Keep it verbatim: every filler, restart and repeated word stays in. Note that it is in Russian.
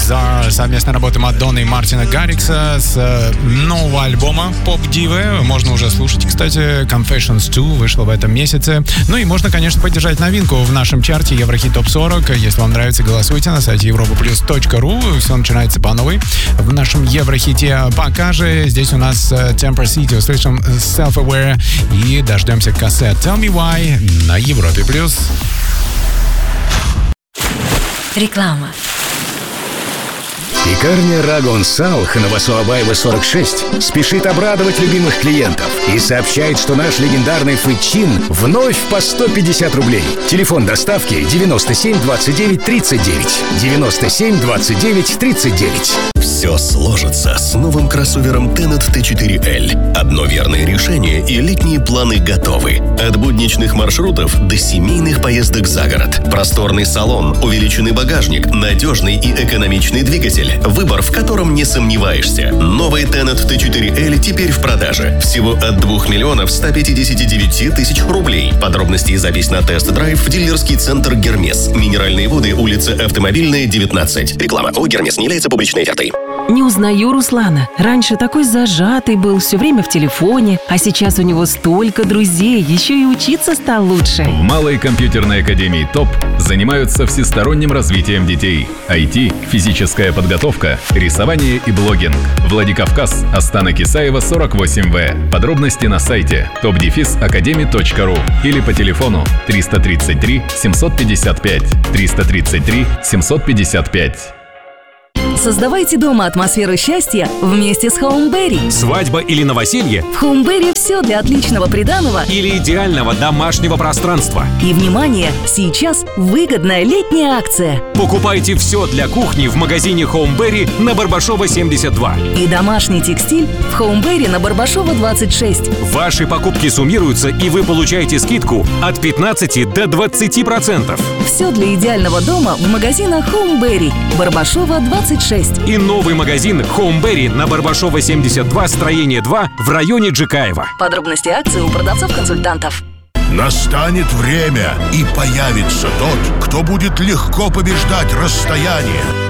за совместной работой Мадонны и Мартина Гаррикса с нового альбома поп-дивы. Можно уже слушать, кстати. Confessions два вышла в этом месяце. Ну и можно, конечно, поддержать новинку в нашем чарте Еврохит топ сорок. Если вам нравится, голосуйте на сайте европа плюс точка ру. Все начинается по новой в нашем Еврохите. Пока же здесь у нас Temper City. Услышим Self-Aware и дождемся кассет Tell Me Why на Европе плюс. Реклама. Пекарня Рагон Салх на Васуабаева сорок шесть спешит обрадовать любимых клиентов и сообщает, что наш легендарный фычин вновь по сто пятьдесят рублей. Телефон доставки девяносто семь двадцать девять тридцать девять. девяносто семь двадцать девять тридцать девять. Все сложится с новым кроссовером Tenet ти четыре эл. Одно верное решение, и летние планы готовы. От будничных маршрутов до семейных поездок за город. Просторный салон, увеличенный багажник, надежный и экономичный двигатель. Выбор, в котором не сомневаешься. Новый Tenet ти четыре эл теперь в продаже. Всего от двух миллионов ста пятидесяти девяти тысяч рублей. Подробности и запись на тест-драйв в дилерский центр «Гермес». Минеральные воды, улица Автомобильная, девятнадцать. Реклама. О, «Гермес» не является публичной офертой. Не узнаю Руслана. Раньше такой зажатый был, все время в телефоне, а сейчас у него столько друзей, еще и учиться стал лучше. В Малой компьютерной академии ТОП занимаются всесторонним развитием детей. ай ти, физическая подготовка, рисование и блогинг. Владикавказ, Астанок Исаева, сорок восемь вэ. Подробности на сайте топ дефис академи точка ру или по телефону триста тридцать три семьсот пятьдесят пять триста тридцать три семьсот пятьдесят пять. Создавайте дома атмосферу счастья вместе с Homeberry. Свадьба или новоселье? В Homeberry все для отличного приданого или идеального домашнего пространства. И, внимание, сейчас выгодная летняя акция. Покупайте все для кухни в магазине Homeberry на Барбашова семьдесят два. И домашний текстиль в Homeberry на Барбашова двадцать шесть. Ваши покупки суммируются, и вы получаете скидку от пятнадцати до двадцати процентов. Все для идеального дома в магазинах Homeberry. Барбашова двадцать шесть. И новый магазин Homeberry на Барбашова семьдесят два, строение два в районе Джикаева. Подробности акции у продавцов-консультантов. Настанет время, и появится тот, кто будет легко побеждать расстояние.